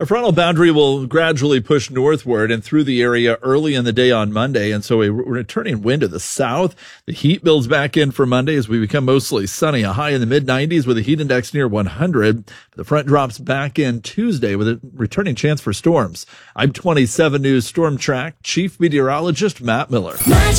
A frontal boundary will gradually push northward and through the area early in the day on Monday, and so a returning wind to the south. The heat builds back in for Monday as we become mostly sunny, a high in the mid-90s with a heat index near 100. The front drops back in Tuesday with a returning chance for storms. I'm 27 News Storm Track Chief Meteorologist Matt Miller.